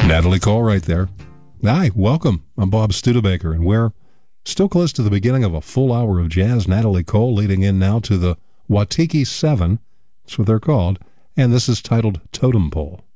Natalie Cole right there. Hi, welcome. I'm Bob Studebaker, and we're still close to the beginning of a full hour of jazz. Natalie Cole leading in now to the Watiki 7. That's what they're called. And this is titled Totem Pole.